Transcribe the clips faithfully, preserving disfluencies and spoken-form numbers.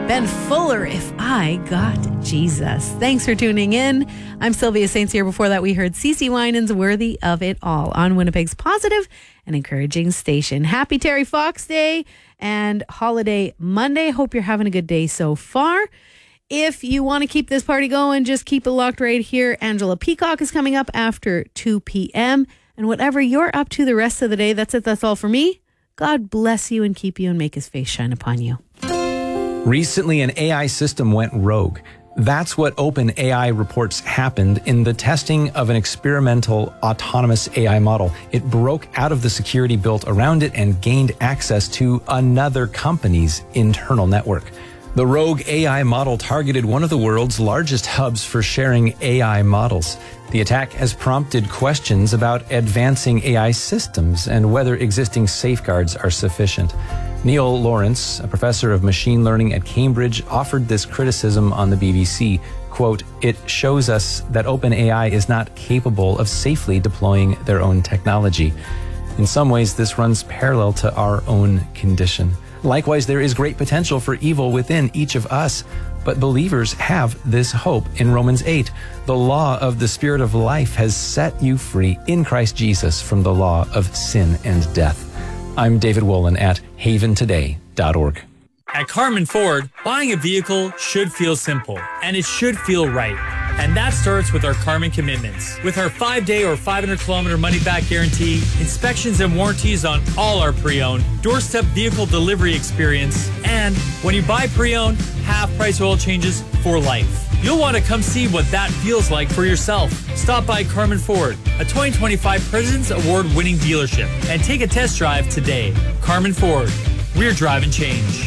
Ben Fuller, If I Got Jesus. Thanks for tuning in. I'm Sylvia Saints here. Before that, we heard CeCe Winans, Worthy of It All, on Winnipeg's positive and encouraging station. Happy Terry Fox Day and Holiday Monday. Hope you're having a good day so far. If you want to keep this party going, just keep it locked right here. Angela Peacock is coming up after two p.m. And whatever you're up to the rest of the day, that's it. That's all for me. God bless you and keep you and make his face shine upon you. Recently, an A I system went rogue. That's what OpenAI reports happened in the testing of an experimental autonomous A I model. It broke out of the security built around it and gained access to another company's internal network. The rogue A I model targeted one of the world's largest hubs for sharing A I models. The attack has prompted questions about advancing A I systems and whether existing safeguards are sufficient. Neil Lawrence, a professor of machine learning at Cambridge, offered this criticism on the B B C. Quote, "It shows us that OpenAI is not capable of safely deploying their own technology. In some ways, this runs parallel to our own condition. Likewise, there is great potential for evil within each of us, but believers have this hope. In Romans eight, the law of the Spirit of life has set you free in Christ Jesus from the law of sin and death." I'm David Wolin at haven today dot org. At Carman Ford, buying a vehicle should feel simple, and it should feel right. And that starts with our Carman commitments. With our five-day or five hundred kilometer money-back guarantee, inspections and warranties on all our pre-owned, doorstep vehicle delivery experience, and when you buy pre-owned, half-price oil changes for life. You'll want to come see what that feels like for yourself. Stop by Carman Ford, a twenty twenty-five President's Award-winning dealership, and take a test drive today. Carman Ford, we're driving change.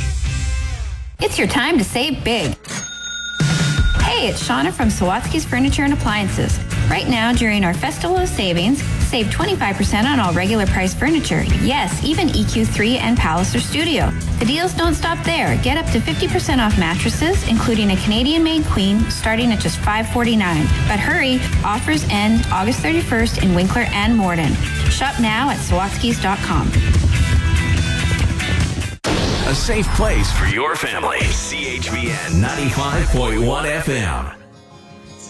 It's your time to save big. Hey, it's Shauna from Sawatsky's Furniture and Appliances. Right now, during our Festival of Savings, save twenty-five percent on all regular price furniture. Yes, even E Q three and Palliser Studio. The deals don't stop there. Get up to fifty percent off mattresses, including a Canadian-made queen, starting at just five forty-nine. But hurry, offers end August thirty-first in Winkler and Morden. Shop now at Sawatskys dot com. A safe place for your family. C H V N ninety-five point one F M.